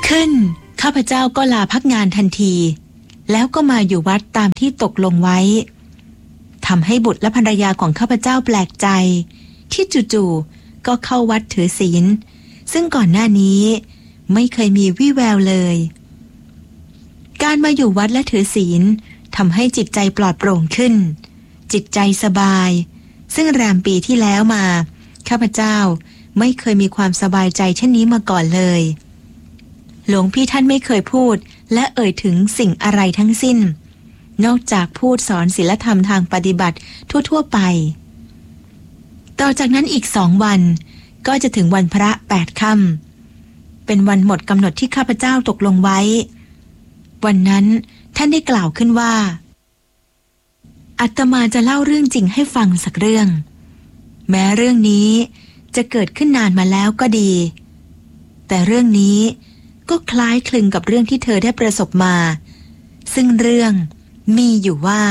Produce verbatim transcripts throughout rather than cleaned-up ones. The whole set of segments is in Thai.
ขึ้นข้าพเจ้าก็ลาพักงานทันทีแล้วก็มาอยู่วัดตามที่ตกลงไว้ทำให้บุตรและภรรยาของข้าพเจ้าแปลกใจที่จู่ๆก็เข้าวัดถือศีลซึ่งก่อนหน้านี้ไม่เคยมีวี่แววเลยการมาอยู่วัดและถือศีลทำให้จิตใจปลอดโปร่งขึ้นจิตใจสบายซึ่งแรมปีที่แล้วมาข้าพเจ้าไม่เคยมีความสบายใจเช่นนี้มาก่อนเลยหลวงพี่ท่านไม่เคยพูดและเอ่ยถึงสิ่งอะไรทั้งสิ้นนอกจากพูดสอนศีลธรรมทางปฏิบัติทั่วๆไปต่อจากนั้นอีกสองวันก็จะถึงวันพระแปดค่ำเป็นวันหมดกำหนดที่ข้าพเจ้าตกลงไว้วันนั้นท่านได้กล่าวขึ้นว่าอาตมาจะเล่าเรื่องจริงให้ฟังสักเรื่องแม้เรื่องนี้จะเกิดขึ้นนานมาแล้วก็ดีแต่เรื่องนี้ก็คล้ายคลึงกับเรื่องที่เธอได้ประสบมาซึ่งเรื่องมีอยู่ว่า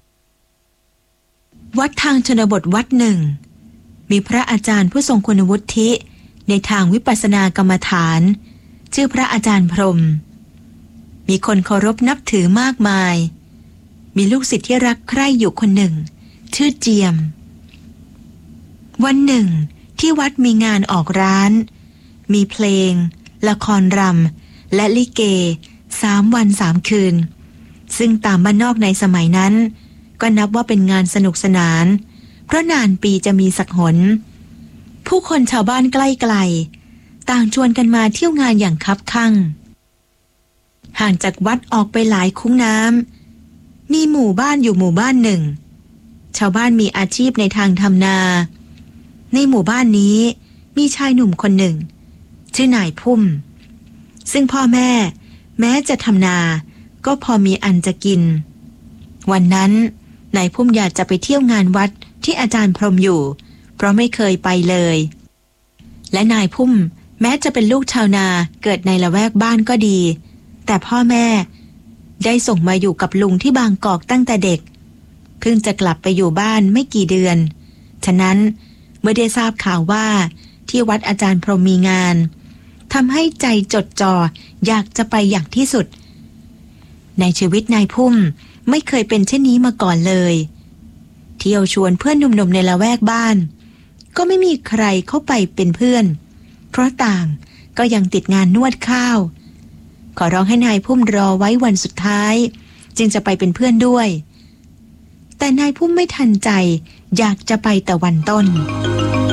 วัดทางชนบทวัดหนึ่งมีพระอาจารย์ผู้ทรงคุณวุฒิในทางวิปัสสนากรรมฐานชื่อพระอาจารย์พรหมมีคนเคารพนับถือมากมายมีลูกศิษย์ที่รักใคร่อยู่คนหนึ่งชื่อเจียมวันหนึ่งที่วัดมีงานออกร้านมีเพลงละครรำและลิเกสามวันสามคืนซึ่งตามบ้านนอกในสมัยนั้นก็นับว่าเป็นงานสนุกสนานเพราะนานปีจะมีสักหนผู้คนชาวบ้านใกล้ไกลต่างชวนกันมาเที่ยวงานอย่างคับคั่งห่างจากวัดออกไปหลายคุ้งน้ำมีหมู่บ้านอยู่หมู่บ้านหนึ่งชาวบ้านมีอาชีพในทางทำนาในหมู่บ้านนี้มีชายหนุ่มคนหนึ่งชื่อนายพุ่มซึ่งพ่อแม่แม้จะทำนาก็พอมีอันจะกินวันนั้นนายพุ่มอยากจะไปเที่ยวงานวัดที่อาจารย์พรหมอยู่เพราะไม่เคยไปเลยและนายพุ่มแม้จะเป็นลูกชาวนาเกิดในละแวกบ้านก็ดีแต่พ่อแม่ได้ส่งมาอยู่กับลุงที่บางกอกตั้งแต่เด็กเพิ่งจะกลับไปอยู่บ้านไม่กี่เดือนฉะนั้นเมื่อได้ทราบข่าวว่าที่วัดอาจารย์พรหมมีงานทำให้ใจจดจ่ออยากจะไปอย่างที่สุดในชีวิตนายพุ่มไม่เคยเป็นเช่นนี้มาก่อนเลยเที่ยวชวนเพื่อนหนุ่มๆในละแวกบ้านก็ไม่มีใครเข้าไปเป็นเพื่อนเพราะต่างก็ยังติดงานนวดข้าวขอร้องให้นายพุ่มรอไว้วันสุดท้ายจึงจะไปเป็นเพื่อนด้วยแต่นายพุ่มไม่ทันใจอยากจะไปแต่วันต้น